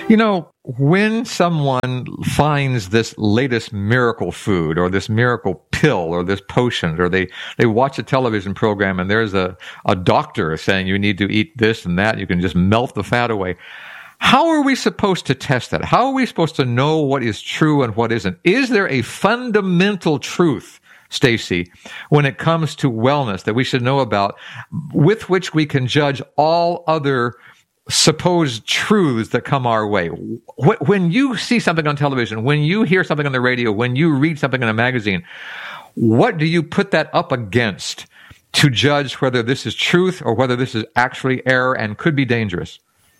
You know, when someone finds this latest miracle food or this miracle pill or this potion, or they watch a television program and there's a doctor saying you need to eat this and that, you can just melt the fat away. How are we supposed to test that? How are we supposed to know what is true and what isn't? Is there a fundamental truth, Stacy, when it comes to wellness that we should know about, with which we can judge all other supposed truths that come our way? When you see something on television, when you hear something on the radio, when you read something in a magazine, what do you put that up against to judge whether this is truth or whether this is actually error and could be dangerous?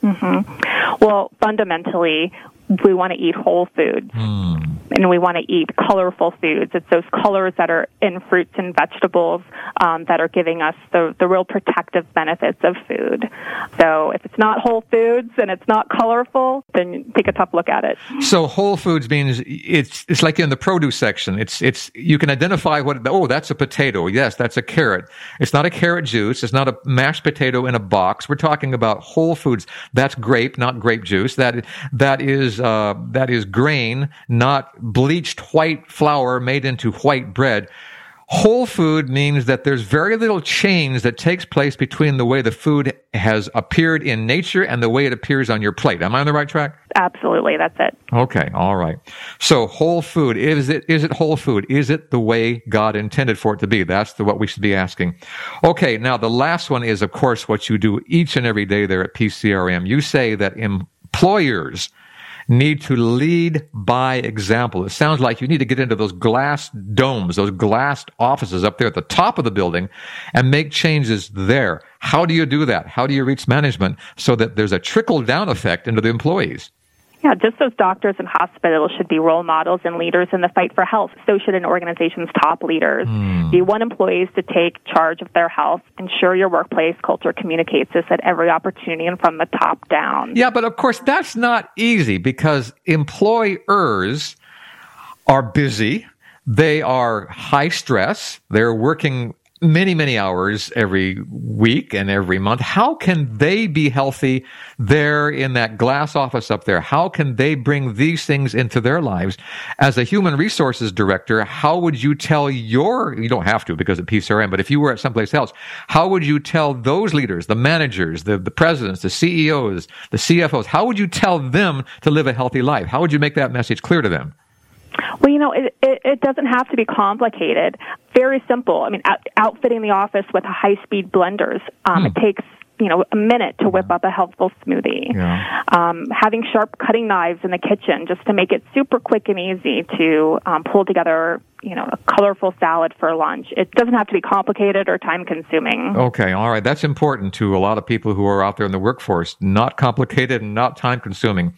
Well, fundamentally, we want to eat whole foods, and we want to eat colorful foods. It's those colors that are in fruits and vegetables that are giving us the real protective benefits of food. So if it's not whole foods and it's not colorful, then take a tough look at it. So whole foods means it's like in the produce section. It's you can identify that's a potato. Yes, that's a carrot. It's not a carrot juice. It's not a mashed potato in a box. We're talking about whole foods. That's grape, not grape juice. That is grain, not bleached white flour made into white bread. Whole food means that there's very little change that takes place between the way the food has appeared in nature and the way it appears on your plate. Am I on the right track? Absolutely, that's it. Okay, all right. So whole food, is it whole food? Is it the way God intended for it to be? That's what we should be asking. Okay, now the last one is, of course, what you do each and every day there at PCRM. You say that employers need to lead by example. It sounds like you need to get into those glass domes, those glass offices up there at the top of the building and make changes there. How do you do that? How do you reach management so that there's a trickle-down effect into the employees? Yeah, just as doctors and hospitals should be role models and leaders in the fight for health, so should an organization's top leaders. You want employees to take charge of their health. Ensure your workplace culture communicates this at every opportunity and from the top down. Yeah, but of course that's not easy because employers are busy. They are high stress. They're working many, many hours every week and every month. How can they be healthy there in that glass office up there? How can they bring these things into their lives? As a human resources director, how would you tell you don't have to because of PCRM, but if you were at someplace else, how would you tell those leaders, the managers, the presidents, the CEOs, the CFOs, how would you tell them to live a healthy life? How would you make that message clear to them? Well, it doesn't have to be complicated. Very simple. I mean, outfitting the office with high-speed blenders. It takes, a minute to whip up a healthful smoothie. Yeah. Having sharp cutting knives in the kitchen just to make it super quick and easy to pull together, a colorful salad for lunch. It doesn't have to be complicated or time-consuming. Okay, all right. That's important to a lot of people who are out there in the workforce. Not complicated and not time-consuming.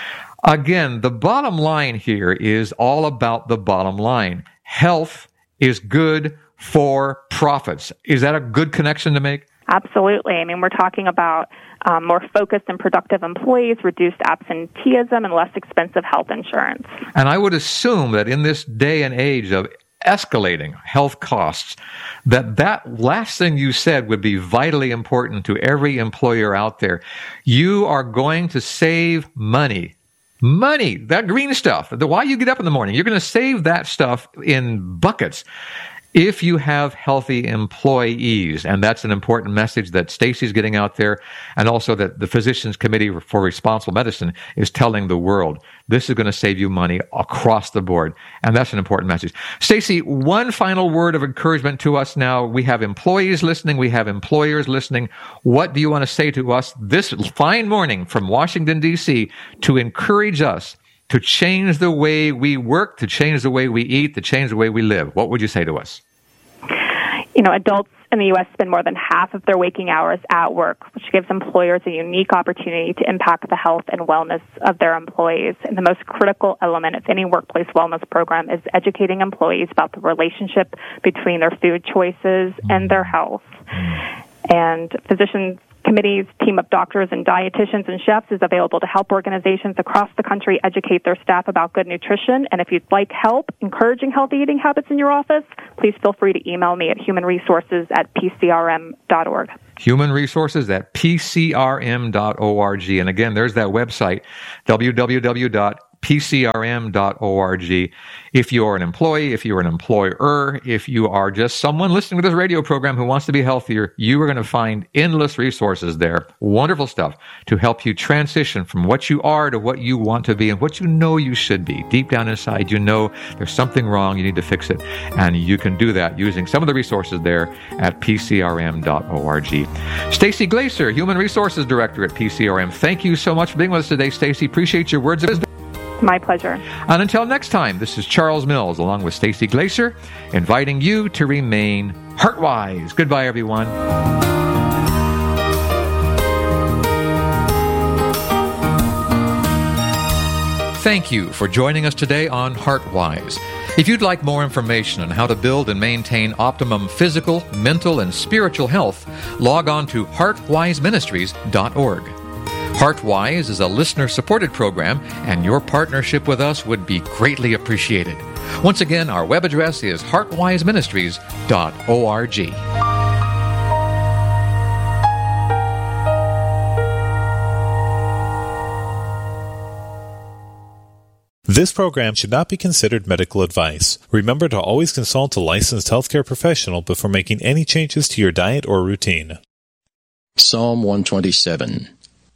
Again, the bottom line here is all about the bottom line. Health is good for profits. Is that a good connection to make? Absolutely. I mean, we're talking about more focused and productive employees, reduced absenteeism, and less expensive health insurance. And I would assume that in this day and age of escalating health costs, that last thing you said would be vitally important to every employer out there. You are going to save money, that green stuff, why you get up in the morning. You're going to save that stuff in buckets if you have healthy employees. And that's an important message that Stacy's getting out there, and also that the Physicians Committee for Responsible Medicine is telling the world. This is going to save you money across the board. And that's an important message. Stacy, one final word of encouragement to us now. We have employees listening. We have employers listening. What do you want to say to us this fine morning from Washington, D.C. to encourage us to change the way we work, to change the way we eat, to change the way we live? What would you say to us? Adults in the U.S. spend more than half of their waking hours at work, which gives employers a unique opportunity to impact the health and wellness of their employees. And the most critical element of any workplace wellness program is educating employees about the relationship between their food choices and their health. And Physicians committee's team of doctors and dietitians and chefs is available to help organizations across the country educate their staff about good nutrition. And if you'd like help encouraging healthy eating habits in your office, please feel free to email me at humanresources@pcrm.org. humanresources@pcrm.org. And again, there's that website, www.pcrm.org. If you're an employee, if you're an employer, if you are just someone listening to this radio program who wants to be healthier, you are going to find endless resources there. Wonderful stuff to help you transition from what you are to what you want to be and what you know you should be. Deep down inside, you know there's something wrong, you need to fix it. And you can do that using some of the resources there at pcrm.org. Stacey Glaser, Human Resources Director at PCRM. Thank you so much for being with us today, Stacey. Appreciate your words of wisdom. My pleasure. And until next time, this is Charles Mills along with Stacey Glaser, inviting you to remain heart-wise. Goodbye, everyone. Thank you for joining us today on HeartWise. If you'd like more information on how to build and maintain optimum physical, mental, and spiritual health, log on to heartwiseministries.org. HeartWise is a listener-supported program, and your partnership with us would be greatly appreciated. Once again, our web address is heartwiseministries.org. This program should not be considered medical advice. Remember to always consult a licensed healthcare professional before making any changes to your diet or routine. Psalm 127.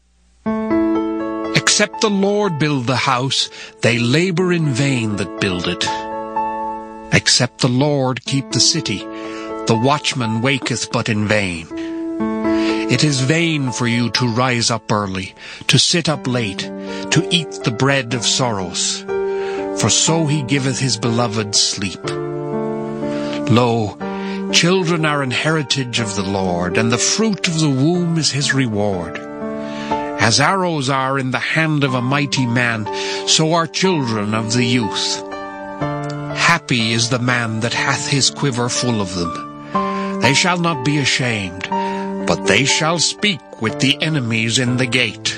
Except the Lord build the house, they labor in vain that build it. Except the Lord keep the city, the watchman waketh but in vain. It is vain for you to rise up early, to sit up late, to eat the bread of sorrows. For so he giveth his beloved sleep. Lo, children are an heritage of the Lord, and the fruit of the womb is his reward. As arrows are in the hand of a mighty man, so are children of the youth. Happy is the man that hath his quiver full of them. They shall not be ashamed, but they shall speak with the enemies in the gate.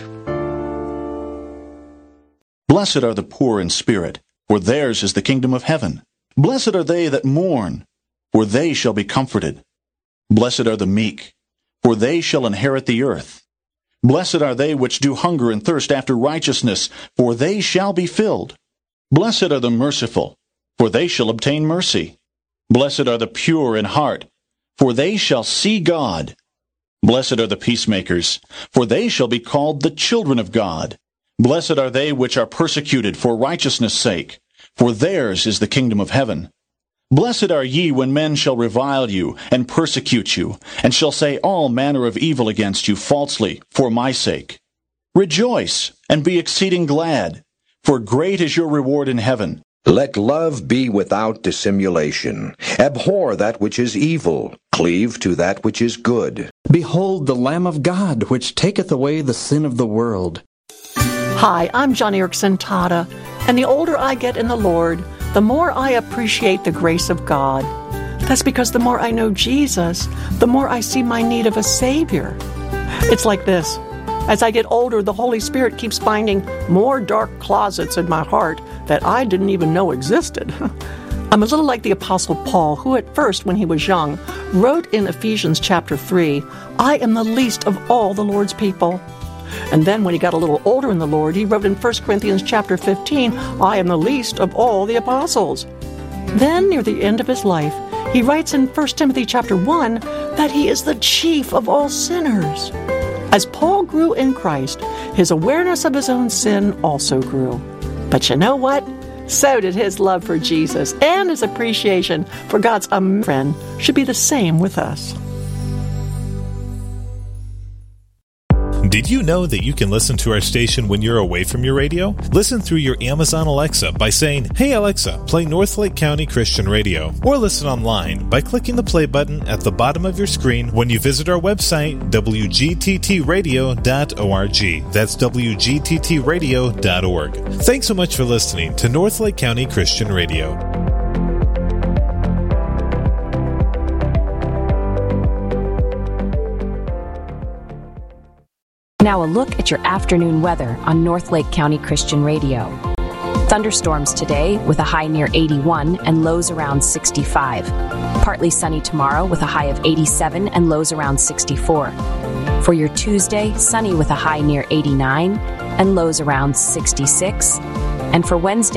Blessed are the poor in spirit, for theirs is the kingdom of heaven. Blessed are they that mourn, for they shall be comforted. Blessed are the meek, for they shall inherit the earth. Blessed are they which do hunger and thirst after righteousness, for they shall be filled. Blessed are the merciful, for they shall obtain mercy. Blessed are the pure in heart, for they shall see God. Blessed are the peacemakers, for they shall be called the children of God. Blessed are they which are persecuted for righteousness' sake, for theirs is the kingdom of heaven. Blessed are ye when men shall revile you, and persecute you, and shall say all manner of evil against you falsely, for my sake. Rejoice, and be exceeding glad, for great is your reward in heaven. Let love be without dissimulation. Abhor that which is evil. Cleave to that which is good. Behold the Lamb of God, which taketh away the sin of the world. Hi, I'm Joni Eareckson Tada, and the older I get in the Lord, the more I appreciate the grace of God. That's because the more I know Jesus, the more I see my need of a Savior. It's like this. As I get older, the Holy Spirit keeps finding more dark closets in my heart that I didn't even know existed. I'm a little like the Apostle Paul, who at first, when he was young, wrote in Ephesians chapter 3, I am the least of all the Lord's people. And then when he got a little older in the Lord, he wrote in 1 Corinthians chapter 15, I am the least of all the apostles. Then, near the end of his life, he writes in 1 Timothy chapter 1 that he is the chief of all sinners. As Paul grew in Christ, his awareness of his own sin also grew. But you know what? So did his love for Jesus, and his appreciation for God's friend should be the same with us. Did you know that you can listen to our station when you're away from your radio? Listen through your Amazon Alexa by saying, Hey Alexa, play Northlake County Christian Radio. Or listen online by clicking the play button at the bottom of your screen when you visit our website, wgttradio.org. That's wgttradio.org. Thanks so much for listening to Northlake County Christian Radio. Now a look at your afternoon weather on Northlake County Christian Radio. Thunderstorms today with a high near 81 and lows around 65. Partly sunny tomorrow with a high of 87 and lows around 64. For your Tuesday, sunny with a high near 89 and lows around 66. And for Wednesday,